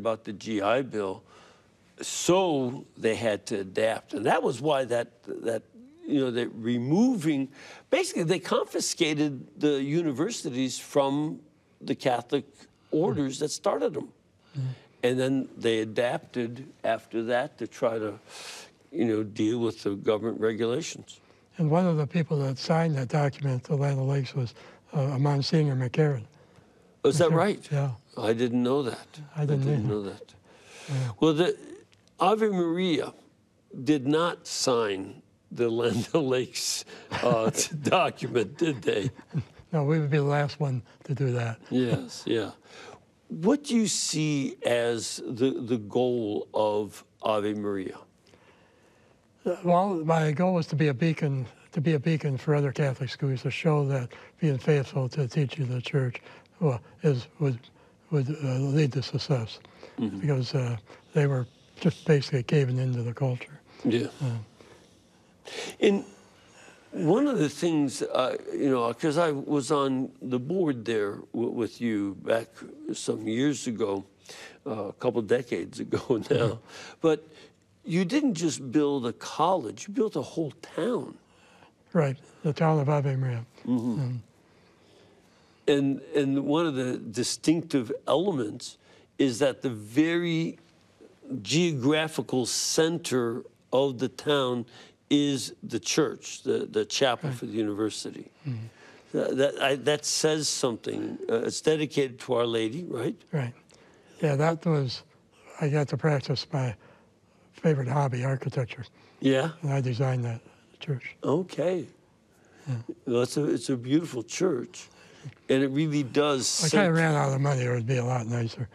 about the GI Bill, so they had to adapt, and that was why that removing, basically they confiscated the universities from the Catholic orders that started them, and then they adapted after that to try to, deal with the government regulations. And one of the people that signed that document to Land O'Lakes was Monsignor McCarran. Is that right? Yeah. I didn't know that. I didn't know that. Yeah. Well, the Ave Maria did not sign the Land O'Lakes document, did they? No, we would be the last one to do that. Yes, yeah. What do you see as the goal of Ave Maria? Well, my goal was to be a beacon for other Catholic schools, to show that being faithful to the teaching of the Church would lead to success, because they were just basically caving into the culture. Yeah. And one of the things, because I was on the board there with you back some years ago, a couple decades ago now, but you didn't just build a college, you built a whole town. Right, the town of Ave Maria. And one of the distinctive elements is that the very geographical center of the town is the church, the chapel for the university. That says something. It's dedicated to Our Lady, right? Right. Yeah, I got to practice my favorite hobby, architecture. Yeah? And I designed that church. Okay. Yeah. Well, it's a beautiful church, and it really does. I kind of ran out of money, or it'd be a lot nicer.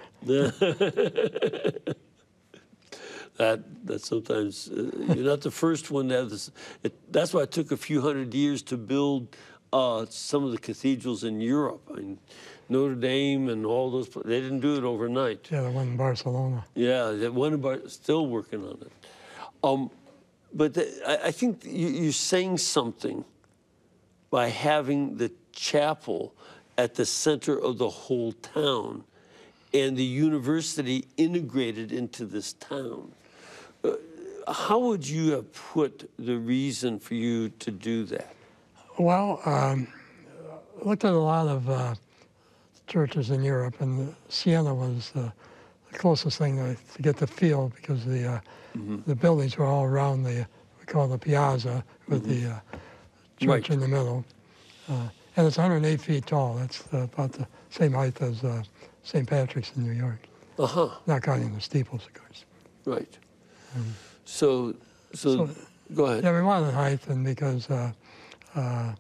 That sometimes you're not the first one to have this. That's why it took a few hundred years to build some of the cathedrals in Europe. I mean, Notre Dame and all those. They didn't do it overnight. Yeah, the one in Barcelona. Yeah, the one in still working on it. But I think you're saying something by having the chapel at the center of the whole town and the university integrated into this town. How would you have put the reason for you to do that? Well, I looked at a lot of churches in Europe, and Siena was the closest thing to get the feel, because the buildings were all around we call the piazza, with the church in the middle. And it's 108 feet tall. That's about the same height as St. Patrick's in New York. Not counting the steeples, of course. Right. So go ahead. Yeah, we wanted height, and because I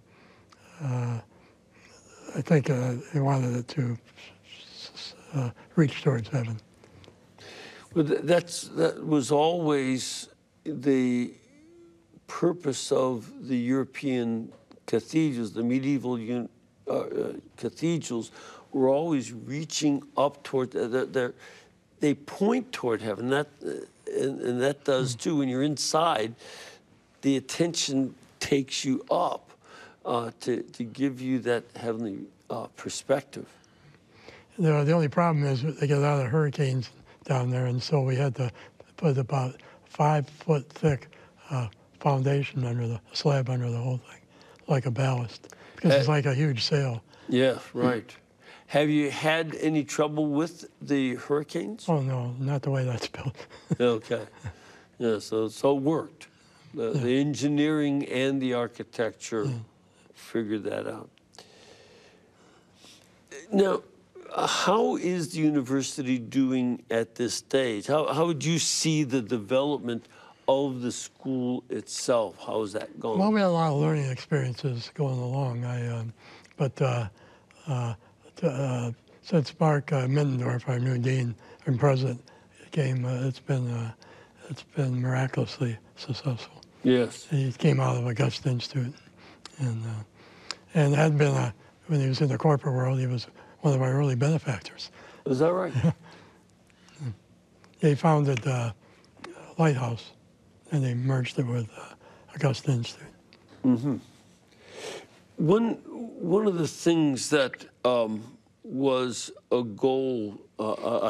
think they wanted it to reach towards heaven. Well, that was always the purpose of the European cathedrals. The medieval cathedrals were always reaching up toward. They point toward heaven. And that does too. When you're inside, the attention takes you up to give you that heavenly perspective. The only problem is they get a lot of hurricanes down there, and so we had to put about 5 foot thick foundation under the slab under the whole thing, like a ballast, because it's like a huge sail. Yeah, right. Have you had any trouble with the hurricanes? Oh no, not the way that's built. Okay. Yeah, so it worked. The engineering and the architecture figured that out. Now, how is the university doing at this stage? How would you see the development of the school itself? How is that going? Well, we had a lot of learning experiences going along. Since Mark Middendorf, our new dean and president, came, it's been miraculously successful. Yes. He came out of Augusta Institute, and had been when he was in the corporate world, he was one of our early benefactors. Is that right? He founded Lighthouse, and they merged it with Augusta Institute. One of the things that was a goal,